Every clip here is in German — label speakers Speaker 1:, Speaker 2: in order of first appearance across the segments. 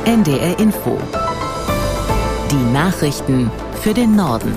Speaker 1: NDR Info. Die Nachrichten für den Norden.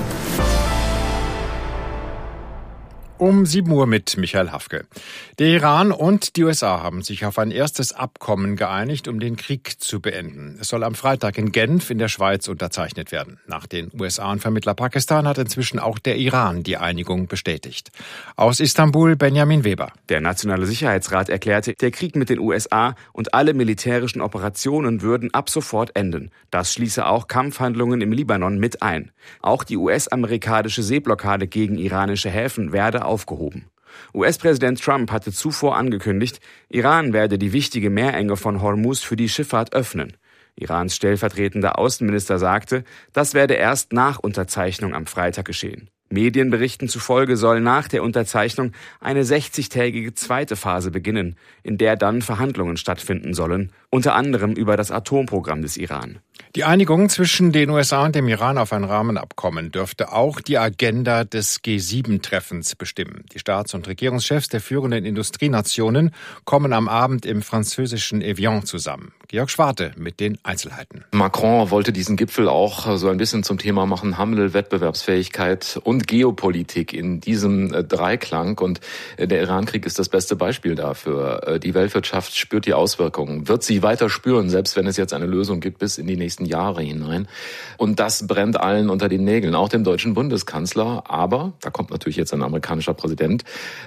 Speaker 2: Um 7 Uhr mit Michael Hafke. Der Iran und die USA haben sich auf ein erstes Abkommen geeinigt, um den Krieg zu beenden. Es soll am Freitag in Genf in der Schweiz unterzeichnet werden. Nach den USA und Vermittler Pakistan hat inzwischen auch der Iran die Einigung bestätigt. Aus Istanbul Benjamin Weber.
Speaker 3: Der Nationale Sicherheitsrat erklärte, der Krieg mit den USA und alle militärischen Operationen würden ab sofort enden. Das schließe auch Kampfhandlungen im Libanon mit ein. Auch die US-amerikanische Seeblockade gegen iranische Häfen werde aufgehoben. US-Präsident Trump hatte zuvor angekündigt, Iran werde die wichtige Meerenge von Hormuz für die Schifffahrt öffnen. Irans stellvertretender Außenminister sagte, das werde erst nach Unterzeichnung am Freitag geschehen. Medienberichten zufolge soll nach der Unterzeichnung eine 60-tägige zweite Phase beginnen, in der dann Verhandlungen stattfinden sollen, unter anderem über das Atomprogramm des Iran.
Speaker 2: Die Einigung zwischen den USA und dem Iran auf ein Rahmenabkommen dürfte auch die Agenda des G7-Treffens bestimmen. Die Staats- und Regierungschefs der führenden Industrienationen kommen am Abend im französischen Evian zusammen. Georg Schwarte mit den Einzelheiten.
Speaker 4: Macron wollte diesen Gipfel auch so ein bisschen zum Thema machen, Handel, Wettbewerbsfähigkeit und Geopolitik in diesem Dreiklang. Und der Iran-Krieg ist das beste Beispiel dafür. Die Weltwirtschaft spürt die Auswirkungen, wird sie weiter spüren, selbst wenn es jetzt eine Lösung gibt bis in die nächsten Jahre hinein. Und das brennt allen unter den Nägeln, auch dem deutschen Bundeskanzler. Aber da kommt natürlich jetzt ein amerikanischer Präsident,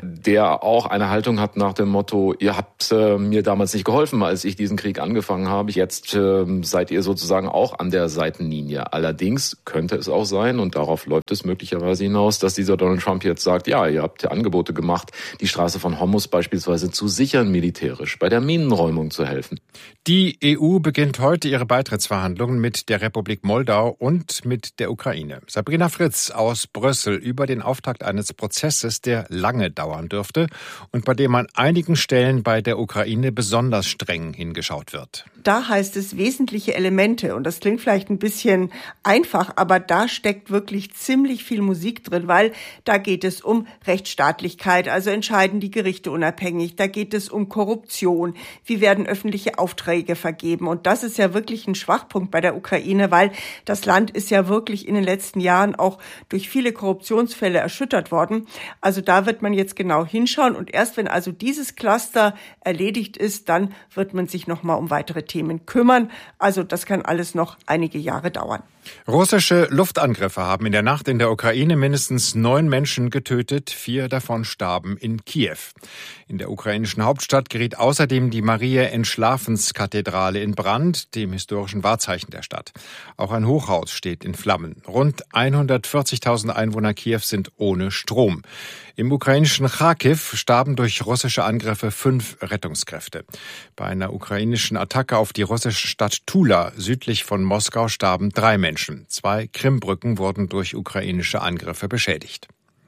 Speaker 4: der auch eine Haltung hat nach dem Motto, ihr habt mir damals nicht geholfen, als ich diesen Krieg angefangen habe. Jetzt seid ihr sozusagen auch an der Seitenlinie. Allerdings könnte es auch sein, und darauf läuft es möglicherweise hinaus, dass dieser Donald Trump jetzt sagt, ja, ihr habt ja Angebote gemacht, die Straße von Hormuz beispielsweise zu sichern militärisch, bei der Minenräumung zu helfen.
Speaker 2: Die EU beginnt heute ihre Beitrittsverhandlungen mit der Republik Moldau und mit der Ukraine. Sabrina Fritz aus Brüssel über den Auftakt eines Prozesses, der lange dauern dürfte und bei dem an einigen Stellen bei der Ukraine besonders streng hingeschaut wird.
Speaker 5: Da heißt es wesentliche Elemente, und das klingt vielleicht ein bisschen einfach, aber da steckt wirklich ziemlich viel Musik drin, weil da geht es um Rechtsstaatlichkeit, also entscheiden die Gerichte unabhängig, da geht es um Korruption, wie werden öffentliche Aufträge vergeben, und das ist ja wirklich ein Schwachpunkt bei der Ukraine, weil das Land ist ja wirklich in den letzten Jahren auch durch viele Korruptionsfälle erschüttert worden. Also da wird man jetzt genau hinschauen, und erst wenn also dieses Cluster erledigt ist, dann wird man sich nochmal um weitere Themen kümmern. Also das kann alles noch einige Jahre dauern.
Speaker 2: Russische Luftangriffe haben in der Nacht in der Ukraine mindestens 9 Menschen getötet, 4 davon starben in Kiew. In der ukrainischen Hauptstadt geriet außerdem die Mariä-Entschlafens-Kathedrale in Brand, dem historischen Wahrzeichen der Stadt. Auch ein Hochhaus steht in Flammen. Rund 140.000 Einwohner Kiews sind ohne Strom. Im ukrainischen Charkiw starben durch russische Angriffe 5 Rettungskräfte. Bei einer ukrainischen Attacke auf die russische Stadt Tula südlich von Moskau starben 3 Menschen. 2 Krimbrücken wurden durch ukrainische Angriffe beschädigt.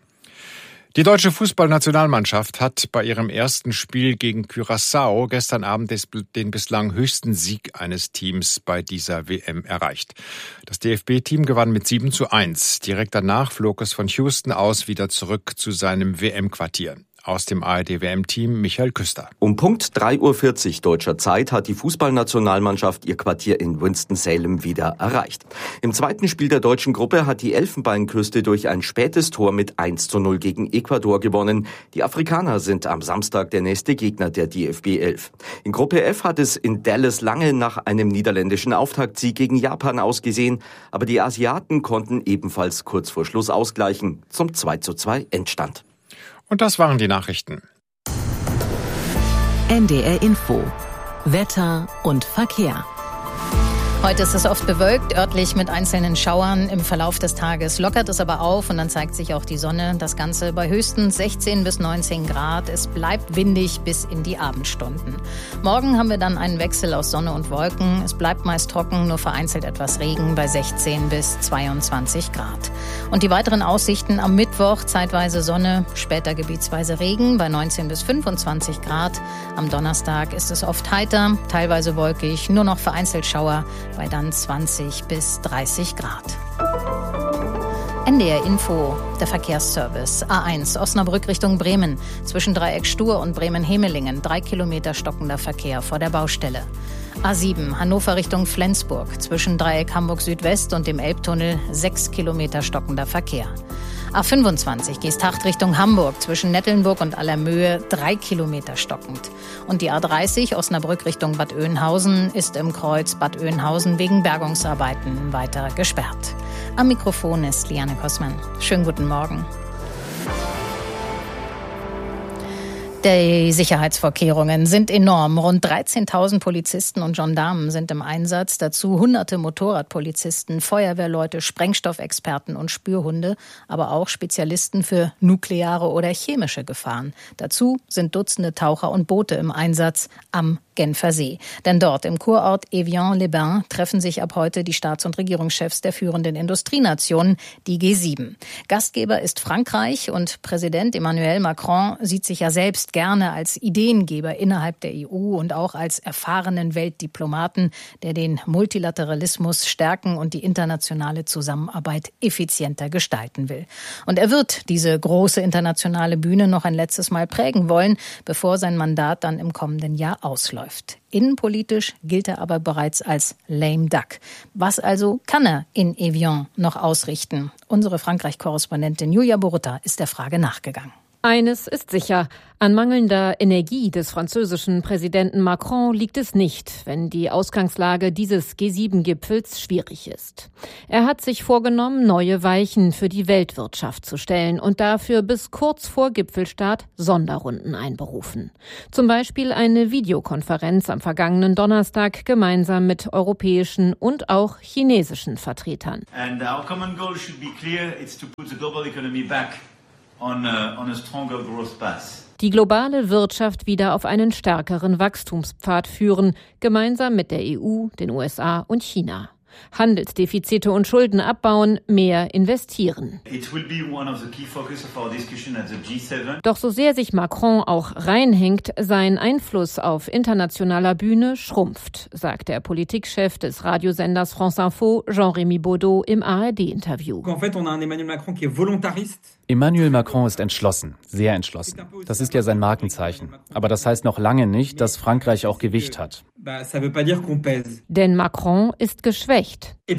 Speaker 2: Die deutsche Fußballnationalmannschaft hat bei ihrem ersten Spiel gegen Curaçao gestern Abend den bislang höchsten Sieg eines Teams bei dieser WM erreicht. Das DFB-Team gewann mit 7:1. Direkt danach flog es von Houston aus wieder zurück zu seinem WM-Quartier. Aus dem ARD-WM-Team Michael Küster.
Speaker 6: Um Punkt 3:40 Uhr deutscher Zeit hat die Fußballnationalmannschaft ihr Quartier in Winston-Salem wieder erreicht. Im zweiten Spiel der deutschen Gruppe hat die Elfenbeinküste durch ein spätes Tor mit 1:0 gegen Ecuador gewonnen. Die Afrikaner sind am Samstag der nächste Gegner der DFB 11. In Gruppe F hat es in Dallas lange nach einem niederländischen Auftaktsieg gegen Japan ausgesehen, aber die Asiaten konnten ebenfalls kurz vor Schluss ausgleichen zum 2:2 Endstand.
Speaker 2: Und das waren die Nachrichten.
Speaker 1: NDR Info. Wetter und Verkehr.
Speaker 7: Heute ist es oft bewölkt, örtlich mit einzelnen Schauern. Im Verlauf des Tages lockert es aber auf und dann zeigt sich auch die Sonne. Das Ganze bei höchstens 16 bis 19 Grad. Es bleibt windig bis in die Abendstunden. Morgen haben wir dann einen Wechsel aus Sonne und Wolken. Es bleibt meist trocken, nur vereinzelt etwas Regen bei 16 bis 22 Grad. Und die weiteren Aussichten am Mittwoch: zeitweise Sonne, später gebietsweise Regen bei 19 bis 25 Grad. Am Donnerstag ist es oft heiter, teilweise wolkig, nur noch vereinzelt Schauer bei dann 20 bis 30 Grad. NDR Info, der Verkehrsservice. A1 Osnabrück Richtung Bremen. Zwischen Dreieck Stur und Bremen-Hemelingen 3 Kilometer stockender Verkehr vor der Baustelle. A7 Hannover Richtung Flensburg. Zwischen Dreieck Hamburg Südwest und dem Elbtunnel 6 Kilometer stockender Verkehr. A25 Geesthacht Richtung Hamburg. Zwischen Nettelnburg und Allermöhe 3 Kilometer stockend. Und die A30 Osnabrück Richtung Bad Oeynhausen ist im Kreuz Bad Oeynhausen wegen Bergungsarbeiten weiter gesperrt. Am Mikrofon ist Liane Kossmann. Schönen guten Morgen. Die Sicherheitsvorkehrungen sind enorm. Rund 13.000 Polizisten und Gendarmen sind im Einsatz. Dazu hunderte Motorradpolizisten, Feuerwehrleute, Sprengstoffexperten und Spürhunde, aber auch Spezialisten für nukleare oder chemische Gefahren. Dazu sind Dutzende Taucher und Boote im Einsatz am Genfer See. Denn dort im Kurort Evian-les-Bains treffen sich ab heute die Staats- und Regierungschefs der führenden Industrienationen, die G7. Gastgeber ist Frankreich und Präsident Emmanuel Macron sieht sich ja selbst gerne als Ideengeber innerhalb der EU und auch als erfahrenen Weltdiplomaten, der den Multilateralismus stärken und die internationale Zusammenarbeit effizienter gestalten will. Und er wird diese große internationale Bühne noch ein letztes Mal prägen wollen, bevor sein Mandat dann im kommenden Jahr ausläuft. Innenpolitisch gilt er aber bereits als lame duck. Was also kann er in Evian noch ausrichten? Unsere Frankreich-Korrespondentin Julia Borutta ist der Frage nachgegangen.
Speaker 8: Eines ist sicher, an mangelnder Energie des französischen Präsidenten Macron liegt es nicht, wenn die Ausgangslage dieses G7-Gipfels schwierig ist. Er hat sich vorgenommen, neue Weichen für die Weltwirtschaft zu stellen und dafür bis kurz vor Gipfelstart Sonderrunden einberufen. Zum Beispiel eine Videokonferenz am vergangenen Donnerstag gemeinsam mit europäischen und auch chinesischen Vertretern.
Speaker 9: And our common goal should be clear, it's to put the global economy back on a stronger growth path.
Speaker 8: Die globale Wirtschaft wieder auf einen stärkeren Wachstumspfad führen, gemeinsam mit der EU, den USA und China. Handelsdefizite und Schulden abbauen, mehr investieren. Doch so sehr sich Macron auch reinhängt, sein Einfluss auf internationaler Bühne schrumpft, sagt der Politikchef des Radiosenders France Info, Jean-Rémy Baudot, im ARD-Interview.
Speaker 10: Emmanuel Macron ist entschlossen, sehr entschlossen. Das ist ja sein Markenzeichen. Aber das heißt noch lange nicht, dass Frankreich auch Gewicht hat.
Speaker 8: Denn Macron ist geschwächt.
Speaker 10: Er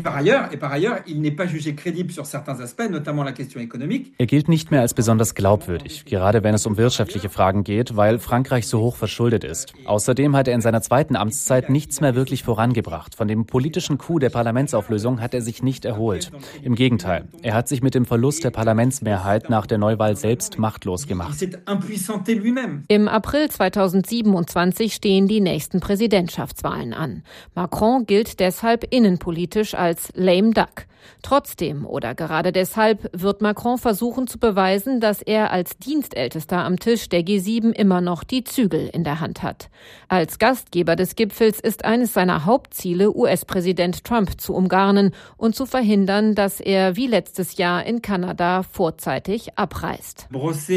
Speaker 10: gilt nicht mehr als besonders glaubwürdig, gerade wenn es um wirtschaftliche Fragen geht, weil Frankreich so hoch verschuldet ist. Außerdem hat er in seiner zweiten Amtszeit nichts mehr wirklich vorangebracht. Von dem politischen Coup der Parlamentsauflösung hat er sich nicht erholt. Im Gegenteil, er hat sich mit dem Verlust der Parlamentsmehrheit nach der Neuwahl selbst machtlos gemacht.
Speaker 8: Im April 2027 stehen die nächsten Präsidentschaftswahlen an. Macron gilt deshalb innenpolitisch als lame duck. Trotzdem oder gerade deshalb wird Macron versuchen zu beweisen, dass er als Dienstältester am Tisch der G7 immer noch die Zügel in der Hand hat. Als Gastgeber des Gipfels ist eines seiner Hauptziele, US-Präsident Trump zu umgarnen und zu verhindern, dass er wie letztes Jahr in Kanada vorzeitig abreist.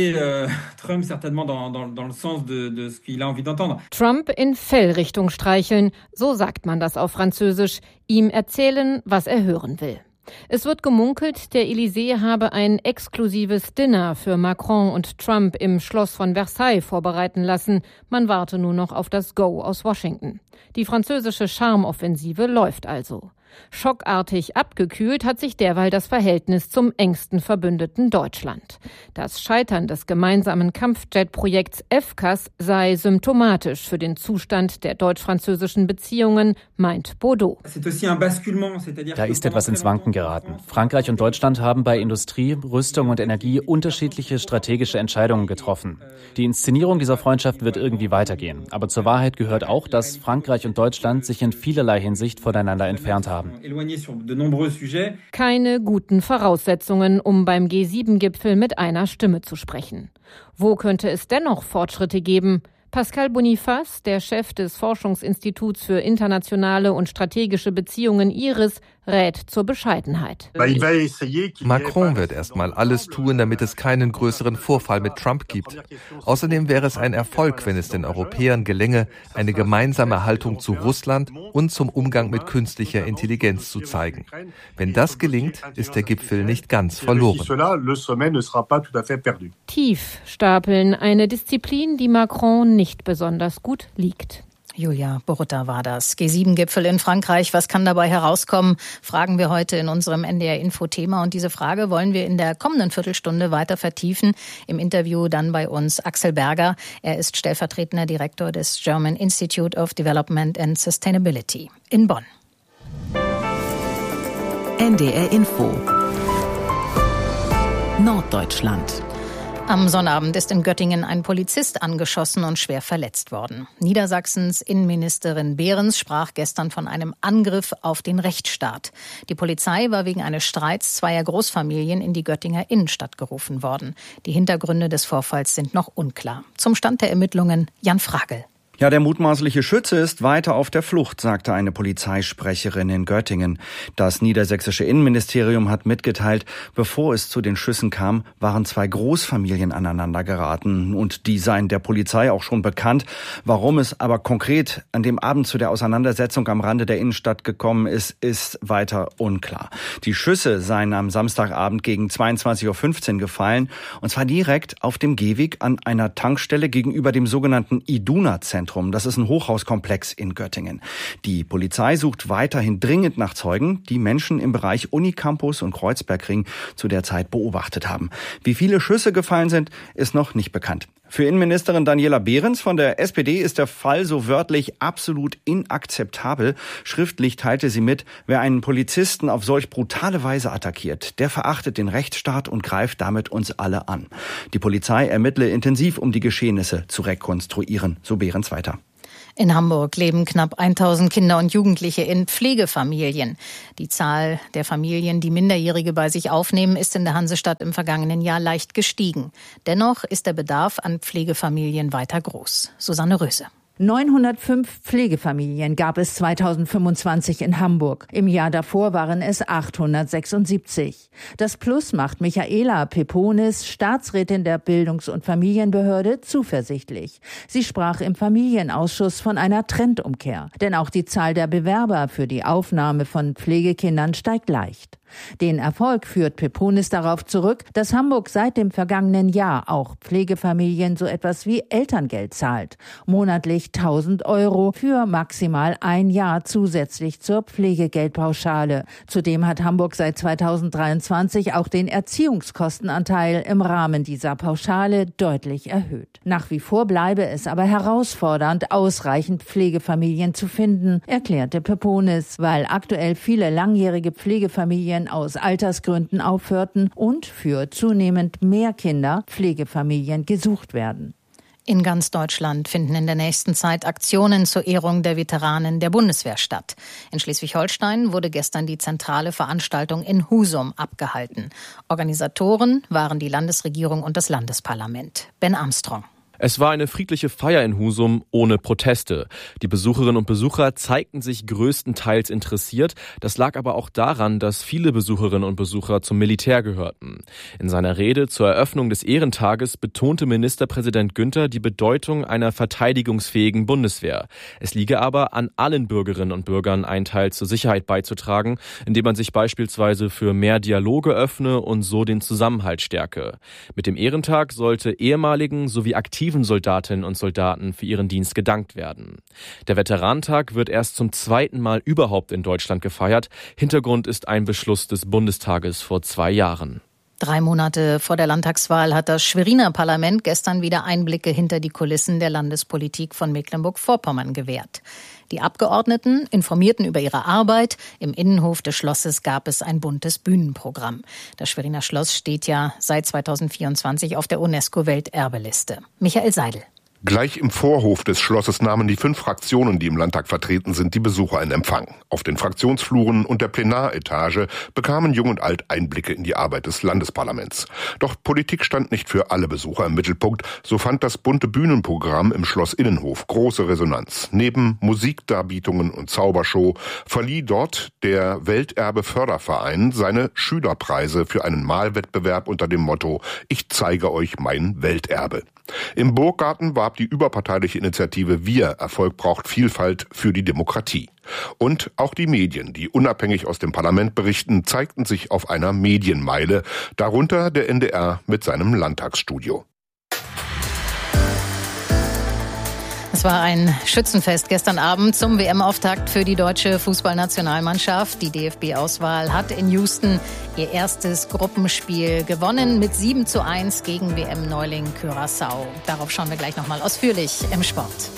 Speaker 8: Trump in Fellrichtung streicheln, so sagt man das auf Französisch, ihm erzählen, was er hören will. Es wird gemunkelt, der Élysée habe ein exklusives Dinner für Macron und Trump im Schloss von Versailles vorbereiten lassen. Man warte nur noch auf das Go aus Washington. Die französische Charmeoffensive läuft also. Schockartig abgekühlt hat sich derweil das Verhältnis zum engsten Verbündeten Deutschland. Das Scheitern des gemeinsamen Kampfjet-Projekts FCAS sei symptomatisch für den Zustand der deutsch-französischen Beziehungen, meint Baudot.
Speaker 10: Da ist etwas ins Wanken geraten. Frankreich und Deutschland haben bei Industrie, Rüstung und Energie unterschiedliche strategische Entscheidungen getroffen. Die Inszenierung dieser Freundschaft wird irgendwie weitergehen. Aber zur Wahrheit gehört auch, dass Frankreich und Deutschland sich in vielerlei Hinsicht voneinander entfernt haben.
Speaker 8: Keine guten Voraussetzungen, um beim G7-Gipfel mit einer Stimme zu sprechen. Wo könnte es dennoch Fortschritte geben? Pascal Boniface, der Chef des Forschungsinstituts für internationale und strategische Beziehungen IRIS, rät zur Bescheidenheit.
Speaker 11: Macron wird erstmal alles tun, damit es keinen größeren Vorfall mit Trump gibt. Außerdem wäre es ein Erfolg, wenn es den Europäern gelänge, eine gemeinsame Haltung zu Russland und zum Umgang mit künstlicher Intelligenz zu zeigen. Wenn das gelingt, ist der Gipfel nicht ganz verloren.
Speaker 8: Tief stapeln, eine Disziplin, die Macron nicht besonders gut liegt.
Speaker 7: Julia Borutta war das. G7-Gipfel in Frankreich, was kann dabei herauskommen, fragen wir heute in unserem NDR-Info-Thema. Und diese Frage wollen wir in der kommenden Viertelstunde weiter vertiefen. Im Interview dann bei uns Axel Berger. Er ist stellvertretender Direktor des German Institute of Development and Sustainability in Bonn.
Speaker 1: NDR-Info Norddeutschland.
Speaker 7: Am Sonnabend ist in Göttingen ein Polizist angeschossen und schwer verletzt worden. Niedersachsens Innenministerin Behrens sprach gestern von einem Angriff auf den Rechtsstaat. Die Polizei war wegen eines Streits zweier Großfamilien in die Göttinger Innenstadt gerufen worden. Die Hintergründe des Vorfalls sind noch unklar. Zum Stand der Ermittlungen Jan Fragel.
Speaker 12: Ja, der mutmaßliche Schütze ist weiter auf der Flucht, sagte eine Polizeisprecherin in Göttingen. Das niedersächsische Innenministerium hat mitgeteilt, bevor es zu den Schüssen kam, waren zwei Großfamilien aneinander geraten. Und die seien der Polizei auch schon bekannt. Warum es aber konkret an dem Abend zu der Auseinandersetzung am Rande der Innenstadt gekommen ist, ist weiter unklar. Die Schüsse seien am Samstagabend gegen 22.15 Uhr gefallen. Und zwar direkt auf dem Gehweg an einer Tankstelle gegenüber dem sogenannten Iduna-Zentrum. Das ist ein Hochhauskomplex in Göttingen. Die Polizei sucht weiterhin dringend nach Zeugen, die Menschen im Bereich Unicampus und Kreuzbergring zu der Zeit beobachtet haben. Wie viele Schüsse gefallen sind, ist noch nicht bekannt. Für Innenministerin Daniela Behrens von der SPD ist der Fall so wörtlich absolut inakzeptabel. Schriftlich teilte sie mit, wer einen Polizisten auf solch brutale Weise attackiert, der verachtet den Rechtsstaat und greift damit uns alle an. Die Polizei ermittle intensiv, um die Geschehnisse zu rekonstruieren, so Behrens weiter.
Speaker 7: In Hamburg leben knapp 1000 Kinder und Jugendliche in Pflegefamilien. Die Zahl der Familien, die Minderjährige bei sich aufnehmen, ist in der Hansestadt im vergangenen Jahr leicht gestiegen. Dennoch ist der Bedarf an Pflegefamilien weiter groß. Susanne Röse.
Speaker 13: 905 Pflegefamilien gab es 2025 in Hamburg. Im Jahr davor waren es 876. Das Plus macht Michaela Peponis, Staatsrätin der Bildungs- und Familienbehörde, zuversichtlich. Sie sprach im Familienausschuss von einer Trendumkehr. Denn auch die Zahl der Bewerber für die Aufnahme von Pflegekindern steigt leicht. Den Erfolg führt Peponis darauf zurück, dass Hamburg seit dem vergangenen Jahr auch Pflegefamilien so etwas wie Elterngeld zahlt. Monatlich 1.000 € für maximal ein Jahr zusätzlich zur Pflegegeldpauschale. Zudem hat Hamburg seit 2023 auch den Erziehungskostenanteil im Rahmen dieser Pauschale deutlich erhöht. Nach wie vor bleibe es aber herausfordernd, ausreichend Pflegefamilien zu finden, erklärte Peponis, weil aktuell viele langjährige Pflegefamilien aus Altersgründen aufhörten und für zunehmend mehr Kinder Pflegefamilien gesucht werden.
Speaker 7: In ganz Deutschland finden in der nächsten Zeit Aktionen zur Ehrung der Veteranen der Bundeswehr statt. In Schleswig-Holstein wurde gestern die zentrale Veranstaltung in Husum abgehalten. Organisatoren waren die Landesregierung und das Landesparlament. Ben Armstrong.
Speaker 14: Es war eine friedliche Feier in Husum ohne Proteste. Die Besucherinnen und Besucher zeigten sich größtenteils interessiert. Das lag aber auch daran, dass viele Besucherinnen und Besucher zum Militär gehörten. In seiner Rede zur Eröffnung des Ehrentages betonte Ministerpräsident Günther die Bedeutung einer verteidigungsfähigen Bundeswehr. Es liege aber an allen Bürgerinnen und Bürgern, einen Teil zur Sicherheit beizutragen, indem man sich beispielsweise für mehr Dialoge öffne und so den Zusammenhalt stärke. Mit dem Ehrentag sollte ehemaligen sowie aktiven Soldatinnen und Soldaten für ihren Dienst gedankt werden. Der Veteranentag wird erst zum zweiten Mal überhaupt in Deutschland gefeiert. Hintergrund ist ein Beschluss des Bundestages vor 2 Jahren.
Speaker 7: 3 Monate vor der Landtagswahl hat das Schweriner Parlament gestern wieder Einblicke hinter die Kulissen der Landespolitik von Mecklenburg-Vorpommern gewährt. Die Abgeordneten informierten über ihre Arbeit. Im Innenhof des Schlosses gab es ein buntes Bühnenprogramm. Das Schweriner Schloss steht ja seit 2024 auf der UNESCO-Welterbeliste. Michael Seidel.
Speaker 15: Gleich im Vorhof des Schlosses nahmen die 5 Fraktionen, die im Landtag vertreten sind, die Besucher in Empfang. Auf den Fraktionsfluren und der Plenaretage bekamen Jung und Alt Einblicke in die Arbeit des Landesparlaments. Doch Politik stand nicht für alle Besucher im Mittelpunkt. So fand das bunte Bühnenprogramm im Schloss Innenhof große Resonanz. Neben Musikdarbietungen und Zaubershow verlieh dort der Welterbe-Förderverein seine Schülerpreise für einen Malwettbewerb unter dem Motto „Ich zeige euch mein Welterbe“. Im Burggarten warb die überparteiliche Initiative Wir, Erfolg braucht Vielfalt für die Demokratie. Und auch die Medien, die unabhängig aus dem Parlament berichten, zeigten sich auf einer Medienmeile, darunter der NDR mit seinem Landtagsstudio.
Speaker 7: Es war ein Schützenfest gestern Abend zum WM-Auftakt für die deutsche Fußballnationalmannschaft. Die DFB-Auswahl hat in Houston ihr erstes Gruppenspiel gewonnen mit 7:1 gegen WM-Neuling Curaçao. Darauf schauen wir gleich nochmal ausführlich im Sport.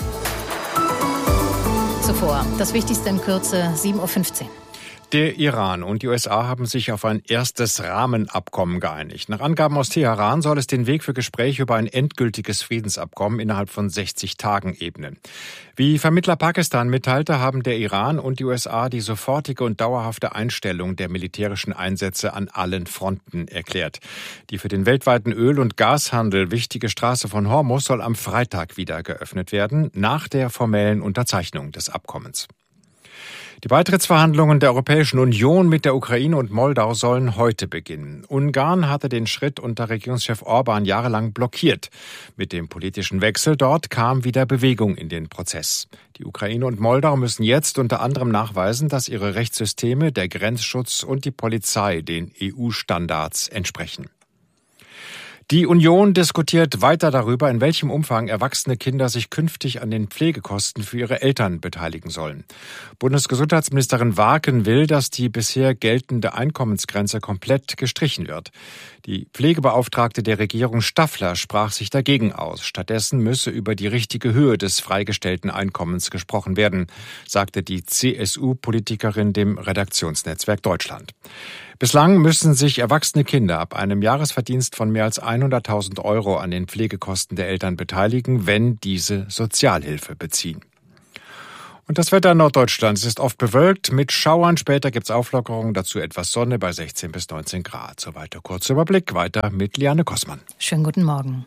Speaker 7: Zuvor das Wichtigste in Kürze, 7:15 Uhr.
Speaker 2: Der Iran und die USA haben sich auf ein erstes Rahmenabkommen geeinigt. Nach Angaben aus Teheran soll es den Weg für Gespräche über ein endgültiges Friedensabkommen innerhalb von 60 Tagen ebnen. Wie Vermittler Pakistan mitteilte, haben der Iran und die USA die sofortige und dauerhafte Einstellung der militärischen Einsätze an allen Fronten erklärt. Die für den weltweiten Öl- und Gashandel wichtige Straße von Hormuz soll am Freitag wieder geöffnet werden, nach der formellen Unterzeichnung des Abkommens. Die Beitrittsverhandlungen der Europäischen Union mit der Ukraine und Moldau sollen heute beginnen. Ungarn hatte den Schritt unter Regierungschef Orban jahrelang blockiert. Mit dem politischen Wechsel dort kam wieder Bewegung in den Prozess. Die Ukraine und Moldau müssen jetzt unter anderem nachweisen, dass ihre Rechtssysteme, der Grenzschutz und die Polizei den EU-Standards entsprechen. Die Union diskutiert weiter darüber, in welchem Umfang erwachsene Kinder sich künftig an den Pflegekosten für ihre Eltern beteiligen sollen. Bundesgesundheitsministerin Warken will, dass die bisher geltende Einkommensgrenze komplett gestrichen wird. Die Pflegebeauftragte der Regierung Staffler sprach sich dagegen aus. Stattdessen müsse über die richtige Höhe des freigestellten Einkommens gesprochen werden, sagte die CSU-Politikerin dem Redaktionsnetzwerk Deutschland. Bislang müssen sich erwachsene Kinder ab einem Jahresverdienst von mehr als 100.000 € an den Pflegekosten der Eltern beteiligen, wenn diese Sozialhilfe beziehen. Und das Wetter in Norddeutschland ist oft bewölkt mit Schauern. Später gibt's Auflockerungen, dazu etwas Sonne bei 16 bis 19 Grad. Soweit der kurze Überblick. Weiter mit Liane Kossmann.
Speaker 7: Schönen guten Morgen.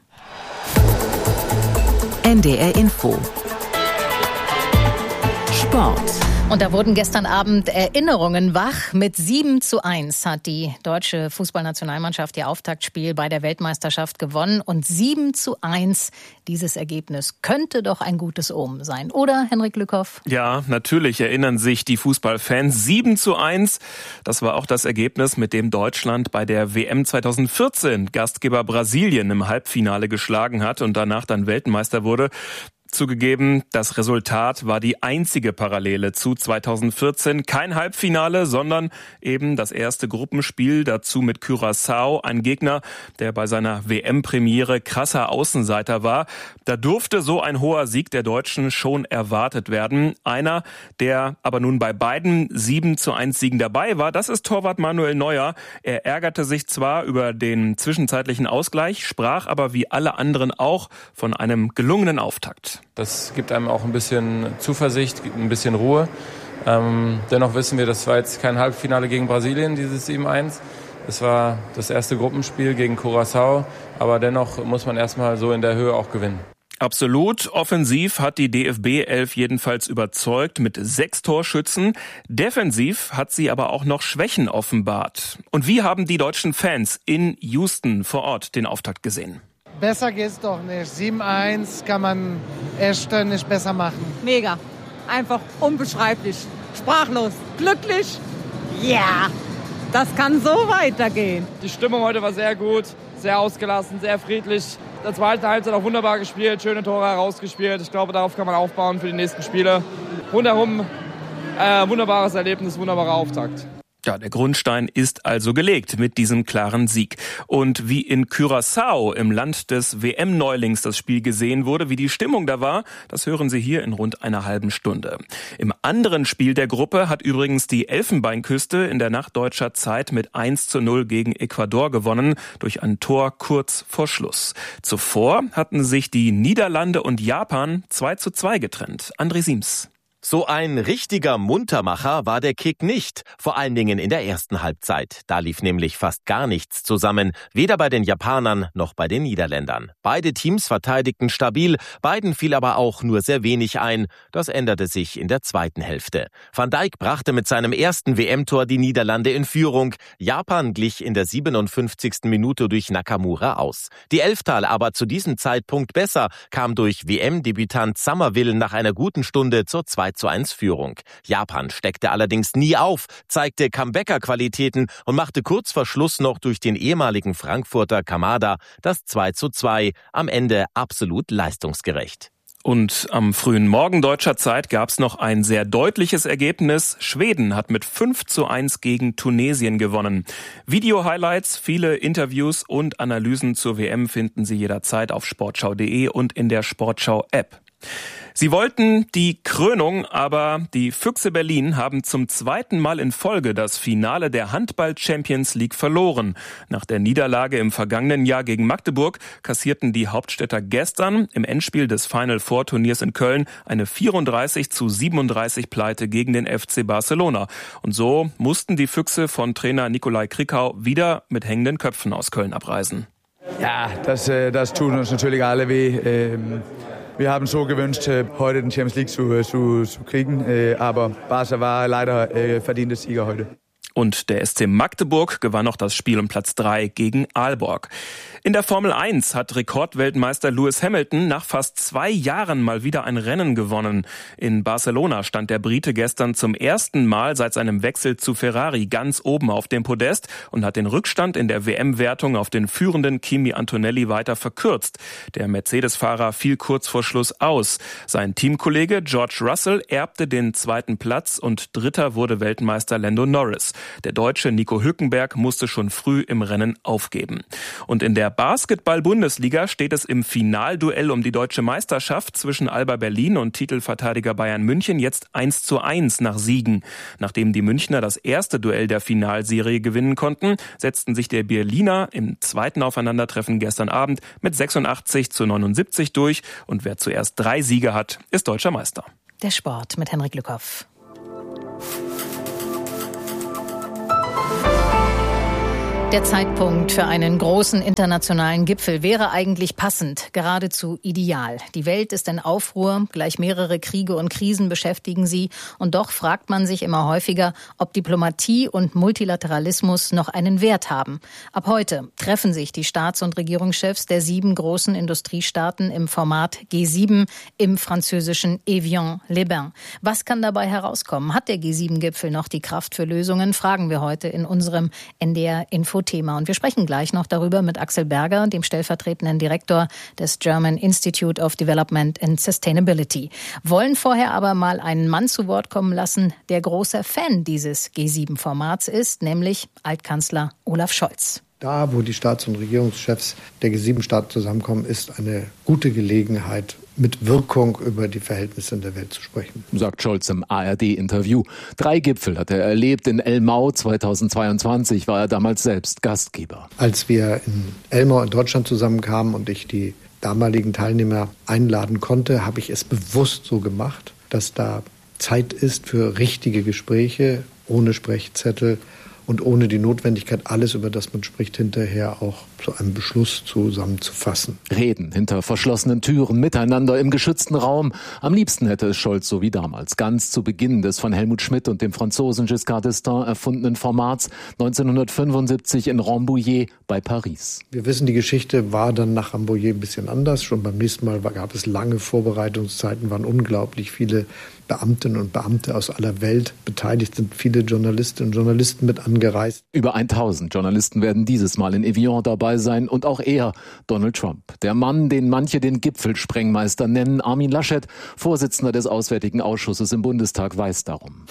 Speaker 1: NDR Info. Sport.
Speaker 7: Und da wurden gestern Abend Erinnerungen wach. Mit 7:1 hat die deutsche Fußballnationalmannschaft ihr Auftaktspiel bei der Weltmeisterschaft gewonnen. Und 7:1, dieses Ergebnis könnte doch ein gutes Omen sein. Oder, Henrik Lückhoff?
Speaker 16: Ja, natürlich erinnern sich die Fußballfans. 7:1, das war auch das Ergebnis, mit dem Deutschland bei der WM 2014 Gastgeber Brasilien im Halbfinale geschlagen hat und danach dann Weltmeister wurde. Zugegeben, das Resultat war die einzige Parallele zu 2014. Kein Halbfinale, sondern eben das erste Gruppenspiel, dazu mit Curaçao, ein Gegner, der bei seiner WM-Premiere krasser Außenseiter war. Da durfte so ein hoher Sieg der Deutschen schon erwartet werden. Einer, der aber nun bei beiden 7:1 Siegen dabei war, das ist Torwart Manuel Neuer. Er ärgerte sich zwar über den zwischenzeitlichen Ausgleich, sprach aber wie alle anderen auch von einem gelungenen Auftakt.
Speaker 17: Das gibt einem auch ein bisschen Zuversicht, ein bisschen Ruhe. Dennoch wissen wir, das war jetzt kein Halbfinale gegen Brasilien, dieses 7:1. Es war das erste Gruppenspiel gegen Curaçao, aber dennoch muss man erstmal so in der Höhe auch gewinnen.
Speaker 16: Absolut. Offensiv hat die DFB-11 jedenfalls überzeugt mit 6 Torschützen. Defensiv hat sie aber auch noch Schwächen offenbart. Und wie haben die deutschen Fans in Houston vor Ort den Auftakt gesehen?
Speaker 18: Besser geht's doch nicht. 7:1 kann man echt nicht besser machen.
Speaker 19: Mega. Einfach unbeschreiblich. Sprachlos. Glücklich. Ja. Das kann so weitergehen.
Speaker 20: Die Stimmung heute war sehr gut. Sehr ausgelassen, sehr friedlich. Der zweite Halbzeit auch wunderbar gespielt. Schöne Tore herausgespielt. Ich glaube, darauf kann man aufbauen für die nächsten Spiele. Rundherum wunderbares Erlebnis, wunderbarer Auftakt.
Speaker 16: Ja, der Grundstein ist also gelegt mit diesem klaren Sieg. Und wie in Curaçao im Land des WM-Neulings das Spiel gesehen wurde, wie die Stimmung da war, das hören Sie hier in rund einer halben Stunde. Im anderen Spiel der Gruppe hat übrigens die Elfenbeinküste in der Nacht deutscher Zeit mit 1:0 gegen Ecuador gewonnen, durch ein Tor kurz vor Schluss. Zuvor hatten sich die Niederlande und Japan 2:2 getrennt. André Siems.
Speaker 21: So ein richtiger Muntermacher war der Kick nicht, vor allen Dingen in der ersten Halbzeit. Da lief nämlich fast gar nichts zusammen, weder bei den Japanern noch bei den Niederländern. Beide Teams verteidigten stabil, beiden fiel aber auch nur sehr wenig ein. Das änderte sich in der zweiten Hälfte. Van Dijk brachte mit seinem ersten WM-Tor die Niederlande in Führung. Japan glich in der 57. Minute durch Nakamura aus. Die Elftal aber zu diesem Zeitpunkt besser, kam durch WM-Debütant Summerville nach einer guten Stunde zur 2:1-Führung. Japan steckte allerdings nie auf, zeigte Comebacker-Qualitäten und machte kurz vor Schluss noch durch den ehemaligen Frankfurter Kamada das 2:2, am Ende absolut leistungsgerecht.
Speaker 16: Und am frühen Morgen deutscher Zeit gab es noch ein sehr deutliches Ergebnis. Schweden hat mit 5:1 gegen Tunesien gewonnen. Video-Highlights, viele Interviews und Analysen zur WM finden Sie jederzeit auf sportschau.de und in der Sportschau-App. Sie wollten die Krönung, aber die Füchse Berlin haben zum zweiten Mal in Folge das Finale der Handball-Champions League verloren. Nach der Niederlage im vergangenen Jahr gegen Magdeburg kassierten die Hauptstädter gestern im Endspiel des Final Four Turniers in Köln eine 34:37 Pleite gegen den FC Barcelona. Und so mussten die Füchse von Trainer Nikolai Krickau wieder mit hängenden Köpfen aus Köln abreisen.
Speaker 3: Ja, das tut uns natürlich alle weh. Wir haben so gewünscht, heute den Champions League zu kriegen, aber Barca war leider verdiente Sieger heute.
Speaker 16: Und der SC Magdeburg gewann noch das Spiel um Platz 3 gegen Aalborg. In der Formel 1 hat Rekordweltmeister Lewis Hamilton nach fast 2 Jahren mal wieder ein Rennen gewonnen. In Barcelona stand der Brite gestern zum ersten Mal seit seinem Wechsel zu Ferrari ganz oben auf dem Podest und hat den Rückstand in der WM-Wertung auf den führenden Kimi Antonelli weiter verkürzt. Der Mercedes-Fahrer fiel kurz vor Schluss aus. Sein Teamkollege George Russell erbte den zweiten Platz und Dritter wurde Weltmeister Lando Norris. Der Deutsche Nico Hülkenberg musste schon früh im Rennen aufgeben. Und in der Basketball-Bundesliga steht es im Finalduell um die deutsche Meisterschaft zwischen Alba Berlin und Titelverteidiger Bayern München jetzt 1:1 nach Siegen. Nachdem die Münchner das erste Duell der Finalserie gewinnen konnten, setzten sich der Berliner im zweiten Aufeinandertreffen gestern Abend mit 86:79 durch. Und wer zuerst 3 Siege hat, ist deutscher Meister.
Speaker 7: Der Sport mit Henrik Lückhoff. Der Zeitpunkt für einen großen internationalen Gipfel wäre eigentlich passend, geradezu ideal. Die Welt ist in Aufruhr, gleich mehrere Kriege und Krisen beschäftigen sie. Und doch fragt man sich immer häufiger, ob Diplomatie und Multilateralismus noch einen Wert haben. Ab heute treffen sich die Staats- und Regierungschefs der 7 großen Industriestaaten im Format G7 im französischen Evian-les-Bains. Was kann dabei herauskommen? Hat der G7-Gipfel noch die Kraft für Lösungen? Fragen wir heute in unserem NDR-Info-Thema. Und wir sprechen gleich noch darüber mit Axel Berger, dem stellvertretenden Direktor des German Institute of Development and Sustainability. Wollen vorher aber mal einen Mann zu Wort kommen lassen, der großer Fan dieses G7-Formats ist, nämlich Altkanzler Olaf Scholz.
Speaker 22: Da, wo die Staats- und Regierungschefs der G7-Staaten zusammenkommen, ist eine gute Gelegenheit, mit Wirkung über die Verhältnisse in der Welt zu sprechen.
Speaker 23: Sagt Scholz im ARD-Interview. 3 Gipfel hat er erlebt. In Elmau 2022 war er damals selbst Gastgeber.
Speaker 22: Als wir in Elmau in Deutschland zusammenkamen und ich die damaligen Teilnehmer einladen konnte, habe ich es bewusst so gemacht, dass da Zeit ist für richtige Gespräche, ohne Sprechzettel und ohne die Notwendigkeit, alles, über das man spricht, hinterher auch zu einem Beschluss zusammenzufassen.
Speaker 23: Reden hinter verschlossenen Türen, miteinander im geschützten Raum. Am liebsten hätte es Scholz so wie damals, ganz zu Beginn des von Helmut Schmidt und dem Franzosen Giscard d'Estaing erfundenen Formats 1975 in Rambouillet bei Paris.
Speaker 22: Wir wissen, die Geschichte war dann nach Rambouillet ein bisschen anders. Schon beim nächsten Mal gab es lange Vorbereitungszeiten, waren unglaublich viele Beamtinnen und Beamte aus aller Welt beteiligt, sind viele Journalistinnen und Journalisten mit angereist.
Speaker 23: Über 1000 Journalisten werden dieses Mal in Evian dabei sein und auch er, Donald Trump. Der Mann, den manche den Gipfelsprengmeister nennen, Armin Laschet, Vorsitzender des Auswärtigen Ausschusses im Bundestag, weiß darum.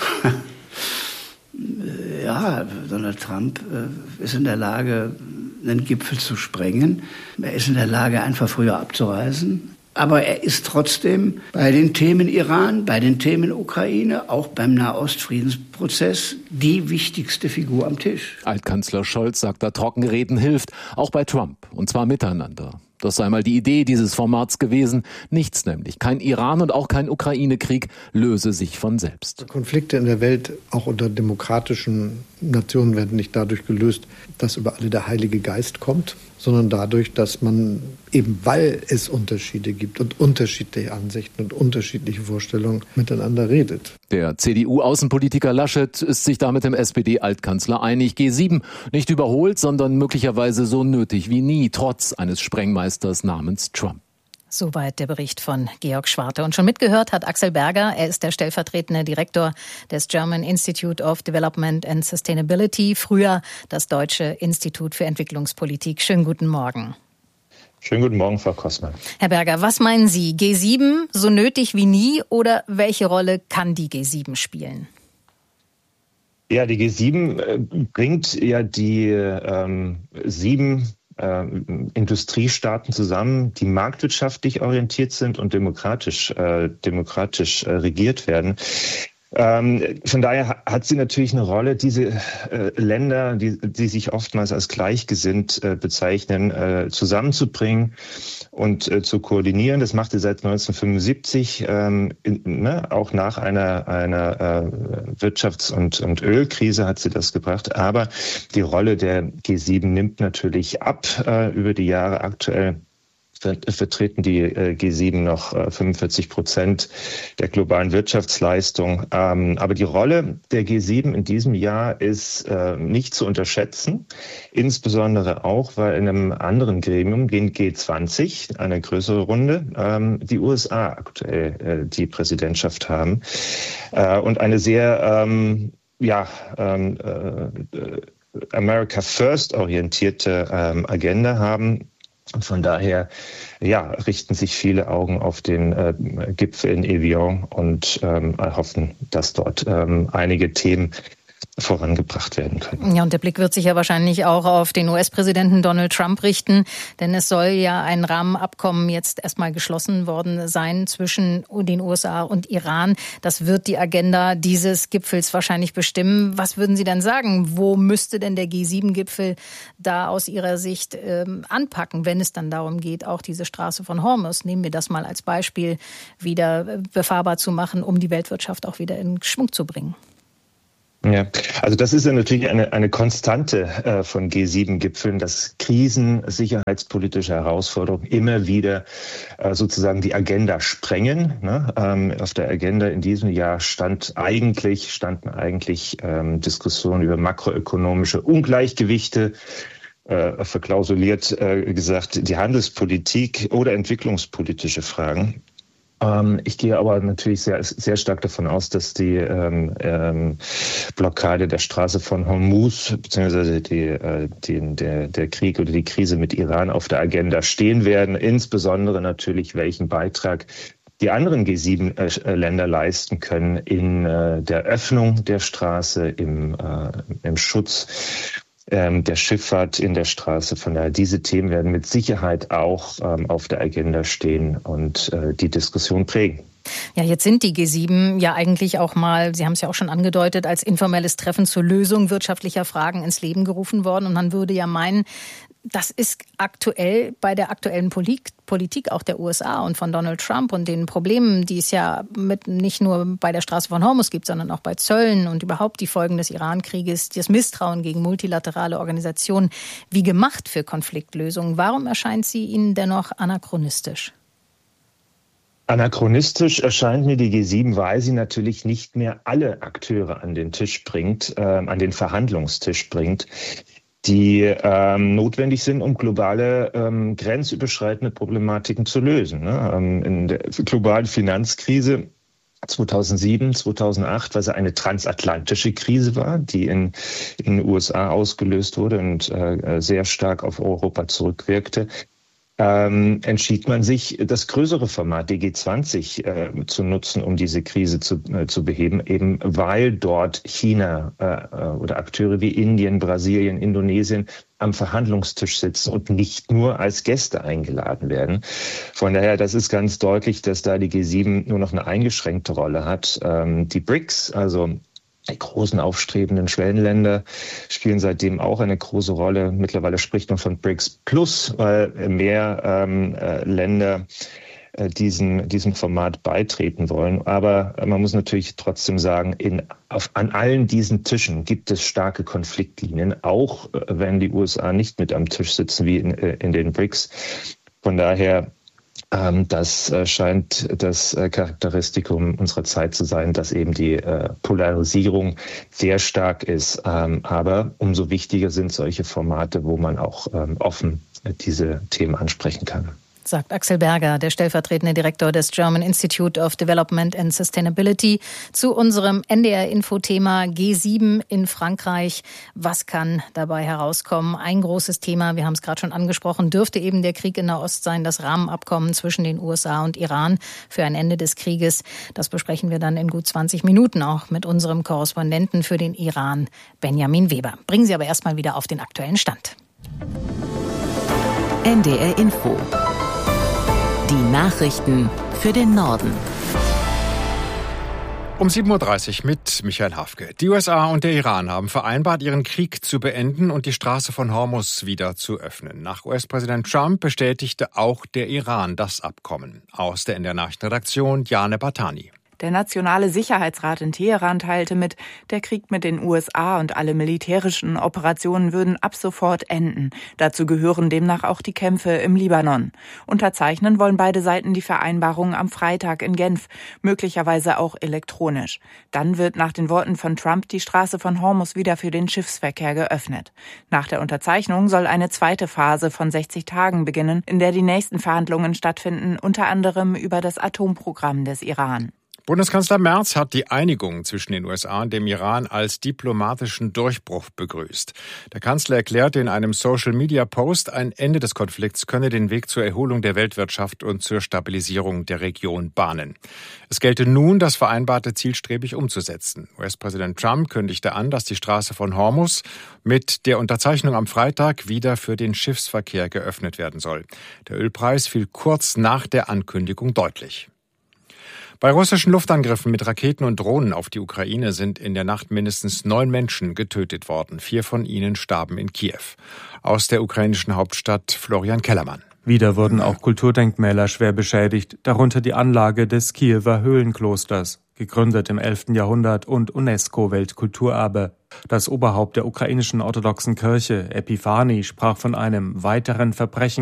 Speaker 24: Ja, Donald Trump ist in der Lage, einen Gipfel zu sprengen. Er ist in der Lage, einfach früher abzureisen. Aber er ist trotzdem bei den Themen Iran, bei den Themen Ukraine, auch beim Nahostfriedensprozess die wichtigste Figur am Tisch.
Speaker 23: Altkanzler Scholz sagt, da Trockenreden hilft, auch bei Trump, und zwar miteinander. Das sei mal die Idee dieses Formats gewesen. Nichts nämlich. Kein Iran und auch kein Ukraine-Krieg löse sich von selbst.
Speaker 22: Konflikte in der Welt, auch unter demokratischen Nationen, werden nicht dadurch gelöst, dass über alle der Heilige Geist kommt, sondern dadurch, dass man eben, weil es Unterschiede gibt und unterschiedliche Ansichten und unterschiedliche Vorstellungen, miteinander redet.
Speaker 23: Der CDU-Außenpolitiker Laschet ist sich da mit dem SPD-Altkanzler einig. G7 nicht überholt, sondern möglicherweise so nötig wie nie, trotz eines Sprengmeisters namens Trump.
Speaker 7: Soweit der Bericht von Georg Schwarte. Und schon mitgehört hat Axel Berger. Er ist der stellvertretende Direktor des German Institute of Development and Sustainability, früher das Deutsche Institut für Entwicklungspolitik. Schönen guten Morgen.
Speaker 4: Schönen guten Morgen, Frau Kossmann.
Speaker 7: Herr Berger, was meinen Sie? G7 so nötig wie nie oder welche Rolle kann die G7 spielen?
Speaker 4: Ja, die G7 bringt ja die 7 Industriestaaten zusammen, die marktwirtschaftlich orientiert sind und demokratisch regiert werden. Von daher hat sie natürlich eine Rolle, diese Länder, die sich oftmals als gleichgesinnt bezeichnen, zusammenzubringen und zu koordinieren. Das macht sie seit 1975, auch nach einer Wirtschafts- und Ölkrise hat sie das gebracht. Aber die Rolle der G7 nimmt natürlich ab über die Jahre. Aktuell vertreten die G7 noch 45% der globalen Wirtschaftsleistung. Aber die Rolle der G7 in diesem Jahr ist nicht zu unterschätzen, insbesondere auch, weil in einem anderen Gremium, den G20, eine größere Runde, die USA aktuell die Präsidentschaft haben und eine sehr America First orientierte Agenda haben. Und von daher richten sich viele Augen auf den Gipfel in Evian und hoffen, dass dort einige Themen vorangebracht werden können.
Speaker 7: Ja, und der Blick wird sich ja wahrscheinlich auch auf den US-Präsidenten Donald Trump richten, denn es soll ja ein Rahmenabkommen jetzt erstmal geschlossen worden sein zwischen den USA und Iran. Das wird die Agenda dieses Gipfels wahrscheinlich bestimmen. Was würden Sie denn sagen? Wo müsste denn der G7-Gipfel da aus Ihrer Sicht anpacken, wenn es dann darum geht, auch diese Straße von Hormuz, nehmen wir das mal als Beispiel, wieder befahrbar zu machen, um die Weltwirtschaft auch wieder in Schwung zu bringen?
Speaker 4: Ja, also das ist ja natürlich eine Konstante von G7-Gipfeln, dass Krisen, sicherheitspolitische Herausforderungen immer wieder sozusagen die Agenda sprengen. Ne? Auf der Agenda in diesem Jahr standen eigentlich Diskussionen über makroökonomische Ungleichgewichte, verklausuliert gesagt, die Handelspolitik oder entwicklungspolitische Fragen. Ich gehe aber natürlich sehr, sehr stark davon aus, dass die Blockade der Straße von Hormuz beziehungsweise der Krieg oder die Krise mit Iran auf der Agenda stehen werden. Insbesondere natürlich, welchen Beitrag die anderen G7-Länder leisten können in der Öffnung der Straße, im Schutz der Schifffahrt in der Straße. Von daher, diese Themen werden mit Sicherheit auch auf der Agenda stehen und die Diskussion prägen.
Speaker 7: Ja, jetzt sind die G7 ja eigentlich auch mal, Sie haben es ja auch schon angedeutet, als informelles Treffen zur Lösung wirtschaftlicher Fragen ins Leben gerufen worden. Und man würde ja meinen, das ist aktuell bei der aktuellen Politik auch der USA und von Donald Trump und den Problemen, die es ja nicht nur bei der Straße von Hormuz gibt, sondern auch bei Zöllen und überhaupt die Folgen des Iran-Krieges, das Misstrauen gegen multilaterale Organisationen, wie gemacht für Konfliktlösungen. Warum erscheint sie Ihnen dennoch anachronistisch?
Speaker 4: Anachronistisch erscheint mir die G7, weil sie natürlich nicht mehr alle Akteure an den Tisch bringt, an den Verhandlungstisch bringt, die notwendig sind, um globale grenzüberschreitende Problematiken zu lösen. Ne? In der globalen Finanzkrise 2007, 2008, was eine transatlantische Krise war, die in den USA ausgelöst wurde und sehr stark auf Europa zurückwirkte, entschied man sich, das größere Format, die G20, zu nutzen, um diese Krise zu beheben, eben weil dort China oder Akteure wie Indien, Brasilien, Indonesien am Verhandlungstisch sitzen und nicht nur als Gäste eingeladen werden. Von daher, das ist ganz deutlich, dass da die G7 nur noch eine eingeschränkte Rolle hat. Die BRICS, also die großen aufstrebenden Schwellenländer, spielen seitdem auch eine große Rolle. Mittlerweile spricht man von BRICS Plus, weil mehr Länder diesem Format beitreten wollen. Aber man muss natürlich trotzdem sagen, an allen diesen Tischen gibt es starke Konfliktlinien, auch wenn die USA nicht mit am Tisch sitzen wie in den BRICS. Von daher, das scheint das Charakteristikum unserer Zeit zu sein, dass eben die Polarisierung sehr stark ist. Aber umso wichtiger sind solche Formate, wo man auch offen diese Themen ansprechen kann.
Speaker 7: sagt Axel Berger, der stellvertretende Direktor des German Institute of Development and Sustainability, zu unserem NDR-Info-Thema G7 in Frankreich. Was kann dabei herauskommen? Ein großes Thema, wir haben es gerade schon angesprochen, dürfte eben der Krieg in Nahost sein, das Rahmenabkommen zwischen den USA und Iran für ein Ende des Krieges. Das besprechen wir dann in gut 20 Minuten auch mit unserem Korrespondenten für den Iran, Benjamin Weber. Bringen Sie aber erstmal wieder auf den aktuellen Stand.
Speaker 1: NDR Info. Die Nachrichten für den Norden.
Speaker 2: Um 7.30 Uhr mit Michael Hafke. Die USA und der Iran haben vereinbart, ihren Krieg zu beenden und die Straße von Hormuz wieder zu öffnen. Nach US-Präsident Trump bestätigte auch der Iran das Abkommen. Aus der NDR-Nachrichtenredaktion Jane Bartani.
Speaker 5: Der Nationale Sicherheitsrat in Teheran teilte mit, der Krieg mit den USA und alle militärischen Operationen würden ab sofort enden. Dazu gehören demnach auch die Kämpfe im Libanon. Unterzeichnen wollen beide Seiten die Vereinbarung am Freitag in Genf, möglicherweise auch elektronisch. Dann wird nach den Worten von Trump die Straße von Hormuz wieder für den Schiffsverkehr geöffnet. Nach der Unterzeichnung soll eine zweite Phase von 60 Tagen beginnen, in der die nächsten Verhandlungen stattfinden, unter anderem über das Atomprogramm des Iran.
Speaker 2: Bundeskanzler Merz hat die Einigung zwischen den USA und dem Iran als diplomatischen Durchbruch begrüßt. Der Kanzler erklärte in einem Social-Media-Post, ein Ende des Konflikts könne den Weg zur Erholung der Weltwirtschaft und zur Stabilisierung der Region bahnen. Es gelte nun, das Vereinbarte zielstrebig umzusetzen. US-Präsident Trump kündigte an, dass die Straße von Hormuz mit der Unterzeichnung am Freitag wieder für den Schiffsverkehr geöffnet werden soll. Der Ölpreis fiel kurz nach der Ankündigung deutlich. Bei russischen Luftangriffen mit Raketen und Drohnen auf die Ukraine sind in der Nacht mindestens 9 Menschen getötet worden. 4 von ihnen starben in Kiew. Aus der ukrainischen Hauptstadt Florian Kellermann.
Speaker 6: Wieder wurden auch Kulturdenkmäler schwer beschädigt, darunter die Anlage des Kiewer Höhlenklosters, gegründet im 11. Jahrhundert und UNESCO-Weltkulturerbe. Das Oberhaupt der ukrainischen orthodoxen Kirche, Epiphani, sprach von einem weiteren Verbrechen